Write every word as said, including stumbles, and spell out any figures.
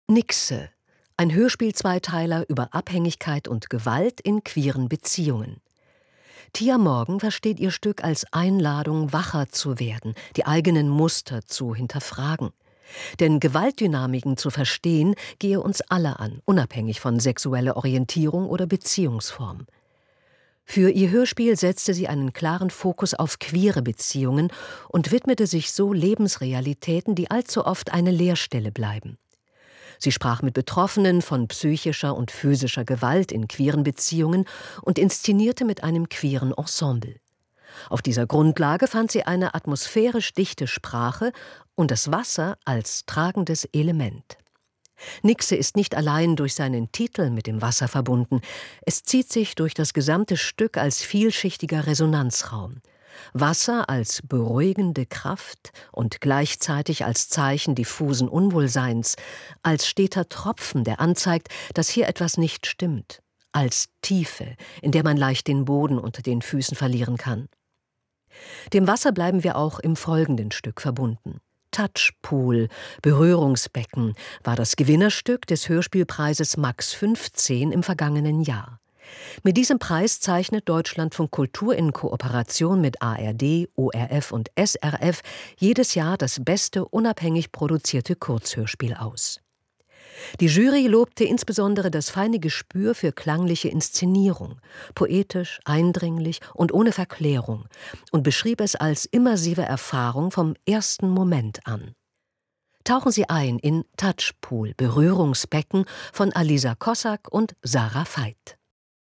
Nixe, ein Hörspiel-Zweiteiler über Abhängigkeit und Gewalt in queeren Beziehungen. Tia Morgan versteht ihr Stück als Einladung, wacher zu werden, die eigenen Muster zu hinterfragen. Denn Gewaltdynamiken zu verstehen, gehe uns alle an, unabhängig von sexueller Orientierung oder Beziehungsform. Für ihr Hörspiel setzte sie einen klaren Fokus auf queere Beziehungen und widmete sich so Lebensrealitäten, die allzu oft eine Leerstelle bleiben. Sie sprach mit Betroffenen von psychischer und physischer Gewalt in queeren Beziehungen und inszenierte mit einem queeren Ensemble. Auf dieser Grundlage fand sie eine atmosphärisch dichte Sprache und das Wasser als tragendes Element. Nixe ist nicht allein durch seinen Titel mit dem Wasser verbunden, es zieht sich durch das gesamte Stück als vielschichtiger Resonanzraum. Wasser als beruhigende Kraft und gleichzeitig als Zeichen diffusen Unwohlseins, als steter Tropfen, der anzeigt, dass hier etwas nicht stimmt, als Tiefe, in der man leicht den Boden unter den Füßen verlieren kann. Dem Wasser bleiben wir auch im folgenden Stück verbunden. Touchpool, Berührungsbecken, war das Gewinnerstück des Hörspielpreises Max fünfzehn im vergangenen Jahr. Mit diesem Preis zeichnet Deutschlandfunk Kultur in Kooperation mit A R D, O R F und S R F jedes Jahr das beste unabhängig produzierte Kurzhörspiel aus. Die Jury lobte insbesondere das feine Gespür für klangliche Inszenierung, poetisch, eindringlich und ohne Verklärung, und beschrieb es als immersive Erfahrung vom ersten Moment an. Tauchen Sie ein in Touchpool, Berührungsbecken von Alisa Kossak und Sarah Veit.